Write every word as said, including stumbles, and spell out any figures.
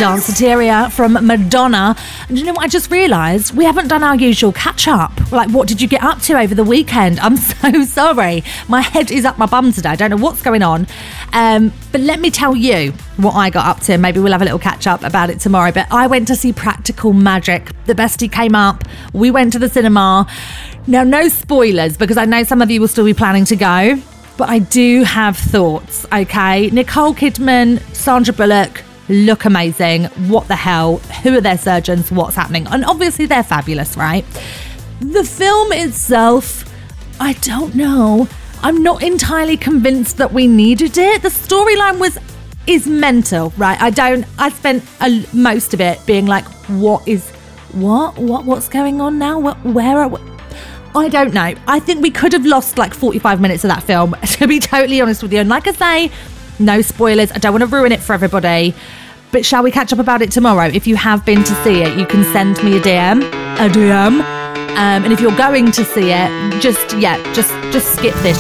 Danceteria from Madonna. And you know what I just realised? We haven't done our usual catch-up. Like, what did you get up to over the weekend? I'm so sorry. My head is up my bum today. I don't know what's going on. Um, but let me tell you what I got up to. Maybe we'll have a little catch-up about it tomorrow. But I went to see Practical Magic. The bestie came up. We went to the cinema. Now, no spoilers, because I know some of you will still be planning to go. But I do have thoughts, okay? Nicole Kidman, Sandra Bullock look amazing. What the hell? Who are their surgeons? What's happening? And obviously they're fabulous, right? The film itself, I don't know. I'm not entirely convinced that we needed it. The storyline was is mental, right? I don't. I spent a, most of it being like, what is, what, what, what's going on now? What, where are? What? I don't know. I think we could have lost like forty-five minutes of that film, to be totally honest with you. And like I say, no spoilers. I don't want to ruin it for everybody. But shall we catch up about it tomorrow? If you have been to see it, you can send me a D M. A D M. Um, and if you're going to see it, just, yeah, just, just skip this